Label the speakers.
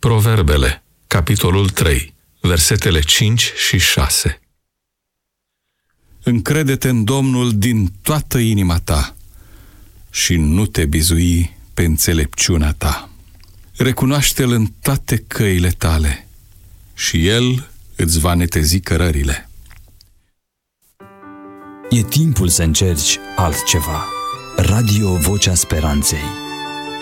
Speaker 1: Proverbele, capitolul 3, versetele 5 și 6.
Speaker 2: Încrede-te în Domnul din toată inima ta și nu te bizui pe înțelepciunea ta. Recunoaște-L în toate căile tale și El îți va netezi cărările.
Speaker 3: E timpul să încerci altceva. Radio Vocea Speranței.